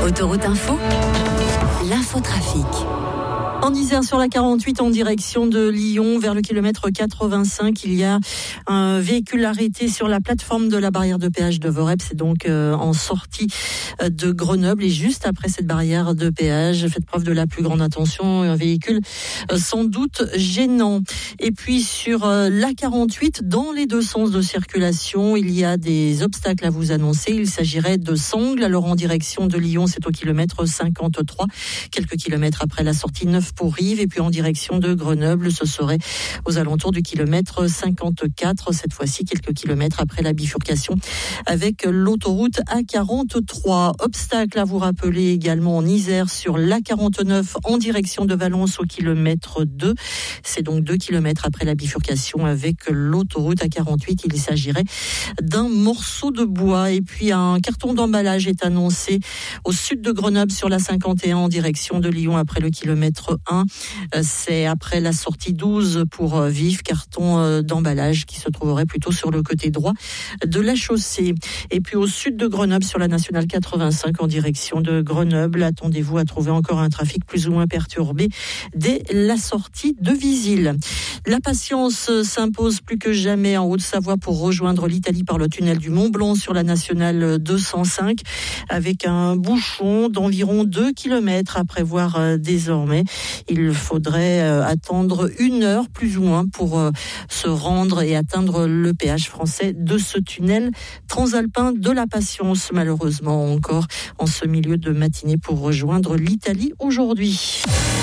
Autoroute Info, l'infotrafic. En Isère sur la 48 en direction de Lyon vers le kilomètre 85, il y a un véhicule arrêté sur la plateforme de la barrière de péage de Vorep. C'est donc en sortie de Grenoble et juste après cette barrière de péage. Faites preuve de la plus grande attention, un véhicule sans doute gênant. Et puis sur la 48, dans les deux sens de circulation, il y a des obstacles à vous annoncer. Il s'agirait de Sangles. Alors en direction de Lyon, c'est au kilomètre 53, quelques kilomètres après la sortie 9 pour Rives, et puis en direction de Grenoble, ce serait aux alentours du kilomètre 54, cette fois-ci quelques kilomètres après la bifurcation avec l'autoroute A43. Obstacle à vous rappeler également en Isère sur l'A49 en direction de Valence au kilomètre 2. C'est donc 2 kilomètres après la bifurcation avec l'autoroute A48. Il s'agirait d'un morceau de bois. Et puis un carton d'emballage est annoncé au sud de Grenoble sur la 51 en direction de Lyon après le kilomètre 1. C'est après la sortie 12 pour Vif, carton d'emballage qui se trouverait plutôt sur le côté droit de la chaussée. Et puis au sud de Grenoble sur la nationale 85 en direction de Grenoble, attendez-vous à trouver encore un trafic plus ou moins perturbé dès la sortie de Visil. La patience s'impose plus que jamais en Haute-Savoie pour rejoindre l'Italie par le tunnel du Mont-Blanc sur la nationale 205 avec un bouchon d'environ 2 km à prévoir désormais. Il faudrait attendre 1 heure plus ou moins pour se rendre et atteindre le péage français de ce tunnel transalpin de la Patience, malheureusement encore en ce milieu de matinée pour rejoindre l'Italie aujourd'hui.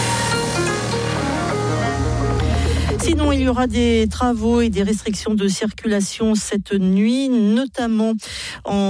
Sinon, il y aura des travaux et des restrictions de circulation cette nuit, notamment en